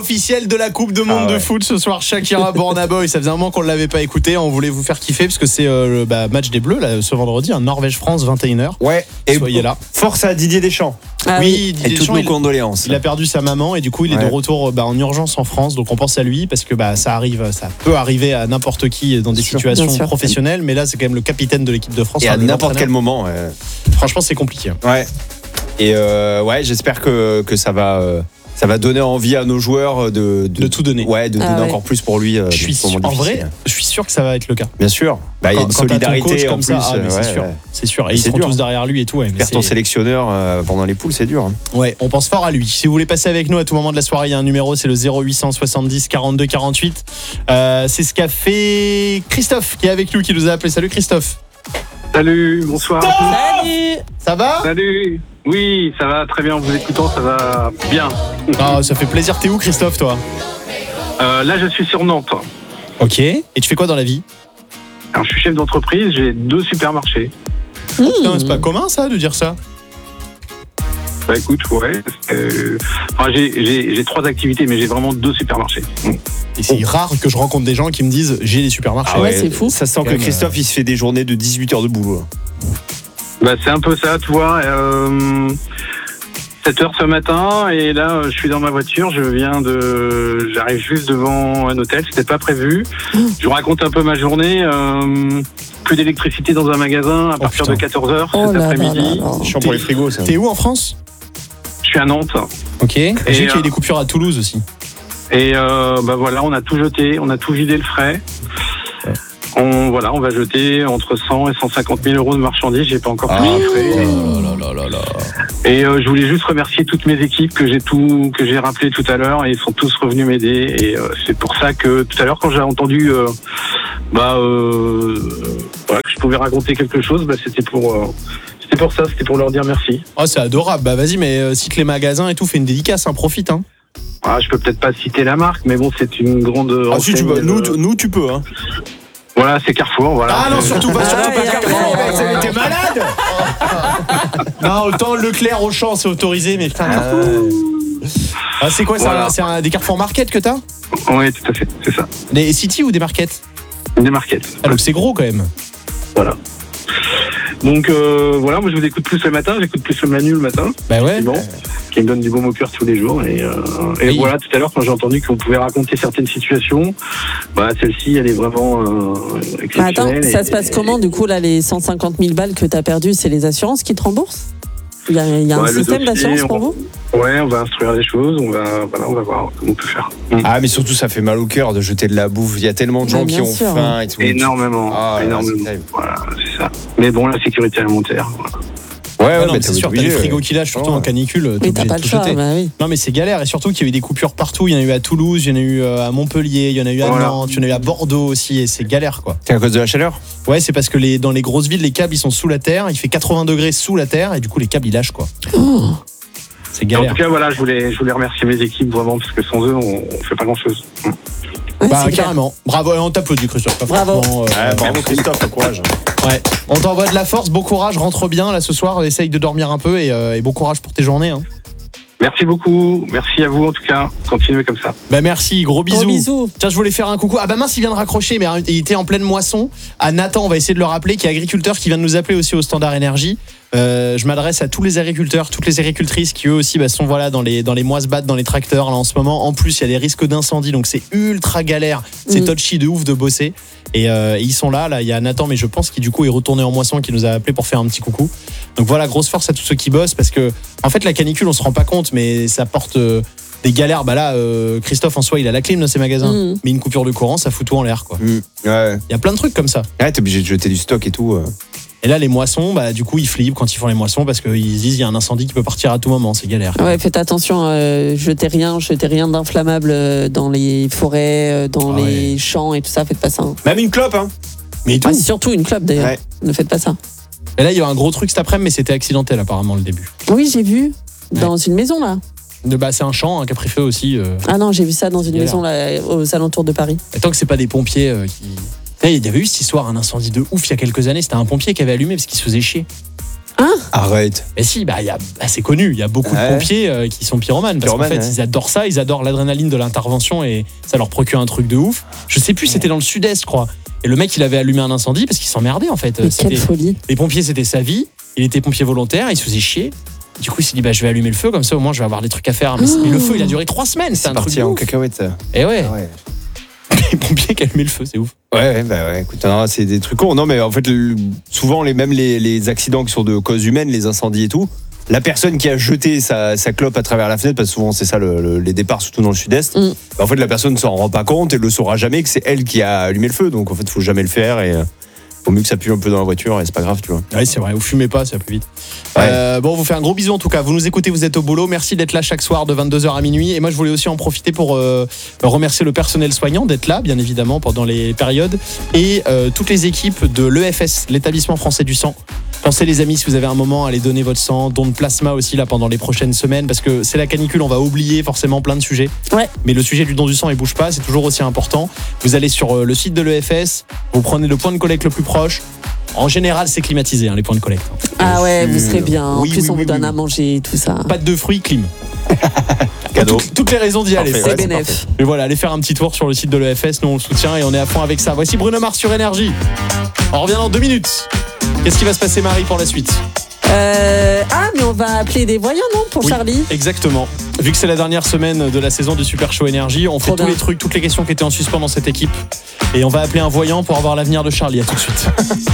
Officiel de la Coupe de Monde de foot ce soir, Shakira Burna Boy. Ça faisait un moment qu'on ne l'avait pas écouté. On voulait vous faire kiffer parce que c'est le match des Bleus là, ce vendredi, Norvège-France 21h. Ouais, et soyez là. Force à Didier Deschamps. Oui, Didier et toutes nos condoléances. Il a perdu sa maman et du coup il est de retour en urgence en France. Donc on pense à lui parce que ça peut arriver à n'importe qui dans des situations professionnelles. Mais là c'est quand même le capitaine de l'équipe de France. Et à n'importe quel moment. Franchement c'est compliqué. Ouais. Et j'espère que ça va donner envie à nos joueurs de tout donner. Ouais, de donner encore plus pour lui. Je suis sûr que ça va être le cas. Bien sûr. Il y a une solidarité en plus. C'est sûr. Et ils seront tous derrière lui et tout. Faire ton sélectionneur pendant les poules, c'est dur. Hein. Ouais, on pense fort à lui. Si vous voulez passer avec nous à tout moment de la soirée, il y a un numéro, c'est le 0800 70 42 48. C'est ce qu'a fait Christophe qui est avec nous, qui nous a appelé. Salut Christophe. Salut, bonsoir. Salut. Ça va ? Salut. Oui, ça va très bien. En vous écoutant, ça va bien. Ça fait plaisir. T'es où, Christophe, toi ? Là, je suis sur Nantes. Ok. Et tu fais quoi dans la vie ? Alors, je suis chef d'entreprise. J'ai 2 supermarchés. Putain, c'est pas commun, ça, de dire ça ? Bah écoute, ouais. J'ai 3 activités, mais j'ai vraiment 2 supermarchés. Et c'est rare que je rencontre des gens qui me disent j'ai des supermarchés. Ah ouais, c'est fou. Ça sent que Christophe, il se fait des journées de 18 heures de boulot. Bah c'est un peu ça, tu vois. 7h ce matin, et là, je suis dans ma voiture. J'arrive juste devant un hôtel. C'était pas prévu. Je vous raconte un peu ma journée. Plus d'électricité dans un magasin à partir de 14h cet après-midi. C'est chiant pour les frigos, ça. T'es où en France ? Je suis à Nantes. Ok. J'ai vu qu'il y a des coupures à Toulouse aussi. Et voilà, on a tout jeté, on a tout vidé le frais. On va jeter entre 100 et 150 000 euros de marchandises. J'ai pas encore tout chiffré. Et je voulais juste remercier toutes mes équipes que j'ai rappelé tout à l'heure, et ils sont tous revenus m'aider. Et c'est pour ça que tout à l'heure, quand j'ai entendu que je pouvais raconter quelque chose, c'était pour ça, c'était pour leur dire merci. Oh, c'est adorable. Bah vas-y, mais cite les magasins et tout, fais une dédicace, profite. Hein. Je peux peut-être pas citer la marque, mais bon, c'est une grande. Si tu peux. Nous, tu peux. Hein. Voilà, c'est Carrefour. Voilà. Ah non, surtout pas Carrefour, mec, t'es malade. Non, autant Leclerc, Auchan, c'est autorisé, mais putain. C'est quoi, c'est des Carrefour Market que t'as ? Oui, tout à fait, c'est ça. Des City ou des Market ? Des Market. Donc c'est gros quand même. Voilà. Donc moi je vous écoute plus le matin, j'écoute plus le Manu le matin. Bah ouais. Qui me donne du baume au cœur tous les jours. Et voilà, tout à l'heure, quand j'ai entendu qu'on pouvait raconter certaines situations, celle-ci, elle est vraiment exceptionnelle. Attends, ça se passe comment, du coup, là, les 150 000 balles que tu as perdues, c'est les assurances qui te remboursent ? Il y a un système d'assurance pour vous ? Ouais, on va instruire les choses, on va voir comment on peut faire. Mais surtout, ça fait mal au cœur de jeter de la bouffe. Il y a tellement de gens qui ont faim et tout. Énormément. Voilà, c'est ça. Mais bon, la sécurité alimentaire, voilà. Ouais, c'est sûr, t'as des frigos qui lâchent, surtout en canicule. Mais t'as pas le choix, oui. Non, mais c'est galère, et surtout qu'il y a eu des coupures partout. Il y en a eu à Toulouse, il y en a eu à Montpellier, il y en a eu à Nantes, il y en a eu à Bordeaux aussi, et c'est galère, quoi. C'est à cause de la chaleur ? Ouais, c'est parce que dans les grosses villes, les câbles, ils sont sous la terre, il fait 80 degrés sous la terre, et du coup, les câbles, ils lâchent, quoi. C'est galère. En tout cas, voilà, je voulais remercier mes équipes, vraiment, parce que sans eux, on fait pas grand-chose. Carrément. Bravo, on t'applaudit, Christophe. Bravo. Bravo Christophe, courage. Ouais. On t'envoie de la force, bon courage, rentre bien là ce soir, essaye de dormir un peu et bon courage pour tes journées. Hein. Merci beaucoup, merci à vous en tout cas, continuez comme ça. Merci, gros bisous. Gros bisous. Tiens, je voulais faire un coucou. Mince, il vient de raccrocher, mais il était en pleine moisson. À Nathan, on va essayer de le rappeler, qui est agriculteur, qui vient de nous appeler aussi au Standard Énergie. Je m'adresse à tous les agriculteurs, toutes les agricultrices qui eux aussi sont dans les moisse-battes, dans les tracteurs là en ce moment. En plus, il y a des risques d'incendie, donc c'est ultra galère. C'est touchy de ouf de bosser. Et ils sont là. Il y a Nathan, mais je pense qu'il du coup est retourné en moisson, qui nous a appelé pour faire un petit coucou. Donc voilà, grosse force à tous ceux qui bossent, parce que en fait la canicule, on se rend pas compte, mais ça porte des galères. Christophe en soi, il a la clim dans ses magasins, mais une coupure de courant, ça fout tout en l'air, quoi. Ouais. Il y a plein de trucs comme ça. Ouais, t'es obligé de jeter du stock et tout. Et là, les moissons, du coup, ils flippent quand ils font les moissons parce qu'ils disent il y a un incendie qui peut partir à tout moment, c'est galère. Ouais, faites attention, jetez rien d'inflammable dans les forêts, dans les champs et tout ça, faites pas ça. Hein. Même une clope, hein. Mais tout. Surtout une clope d'ailleurs, ne faites pas ça. Et là, il y a eu un gros truc cet après-midi, mais c'était accidentel apparemment le début. Oui, j'ai vu, dans une maison là. C'est un champ qui a pris feu aussi. Ah non, j'ai vu ça dans une maison là, aux alentours de Paris. Et tant que c'est pas des pompiers qui... Il y avait eu cette histoire, un incendie de ouf il y a quelques années, c'était un pompier qui avait allumé parce qu'il se faisait chier. Arrête. Mais si, c'est connu. Il y a beaucoup de pompiers qui sont pyromanes. Parce qu'en fait, ils adorent ça. Ils adorent l'adrénaline de l'intervention et ça leur procure un truc de ouf. Je sais plus, c'était dans le sud-est, je crois. Et le mec, il avait allumé un incendie parce qu'il s'emmerdait, en fait. Mais quelle folie. Les pompiers, c'était sa vie. Il était pompier volontaire. Il se faisait chier. Du coup, il s'est dit, je vais allumer le feu. Comme ça, au moins, je vais avoir des trucs à faire. Mais le feu, il a duré 3 semaines. C'est un truc parti en cacahuète. Et ouais. Les pompiers qui allumaient le feu, c'est ouf. Ouais, écoute, c'est des trucs cons. Non, mais en fait, souvent, même les accidents qui sont de cause humaine, les incendies et tout, la personne qui a jeté sa clope à travers la fenêtre, parce que souvent c'est ça les départs, surtout dans le sud-est, en fait, la personne ne s'en rend pas compte et ne le saura jamais que c'est elle qui a allumé le feu. Donc en fait, il ne faut jamais le faire et vaut mieux que ça pue un peu dans la voiture et c'est pas grave, tu vois. Oui, c'est vrai, vous fumez pas, ça va plus vite. Ouais. On vous fait un gros bisou en tout cas. Vous nous écoutez, vous êtes au boulot. Merci d'être là chaque soir de 22h à minuit. Et moi, je voulais aussi en profiter pour remercier le personnel soignant d'être là, bien évidemment, pendant les périodes. Et toutes les équipes de l'EFS, l'établissement français du sang. Pensez les amis, si vous avez un moment, à aller donner votre sang, don de plasma aussi là pendant les prochaines semaines, parce que c'est la canicule, on va oublier forcément plein de sujets. Ouais. Mais le sujet du don du sang, il bouge pas, c'est toujours aussi important. Vous allez sur le site de l'EFS, vous prenez le point de collecte le plus proche. En général, c'est climatisé, les points de collecte. Ah ouais, vous serez bien. En plus, on vous donne à manger, tout ça. Pâte de fruits, clim. Cadeau. Toutes les raisons d'y aller. C'est bénéf. Mais voilà, allez faire un petit tour sur le site de l'EFS, nous on le soutient et on est à fond avec ça. Voici Bruno Mars sur Énergie. On revient dans 2 minutes. Qu'est-ce qui va se passer, Marie, pour la suite ? Mais on va appeler des voyants, non, pour Charlie ? Exactement. Vu que c'est la dernière semaine de la saison du Super Show Énergie, on fait tous les trucs, toutes les questions qui étaient en suspens dans cette équipe. Et on va appeler un voyant pour avoir l'avenir de Charlie. À tout de suite.